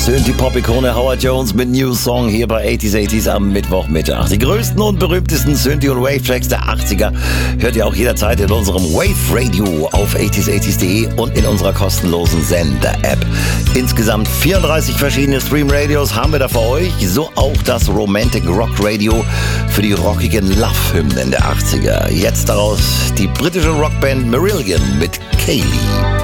Synthie-Pop-Ikone Howard Jones mit New Song hier bei 80s am Mittwochmittag. Die größten und berühmtesten Synthie- und Wave-Tracks der 80er hört ihr auch jederzeit in unserem Wave Radio auf 80s80s.de und in unserer kostenlosen Sender-App. Insgesamt 34 verschiedene Stream-Radios haben wir da für euch, so auch das Romantic Rock Radio für die rockigen Love-Hymnen der 80er. Jetzt daraus die britische Rockband Marillion mit Kayleigh.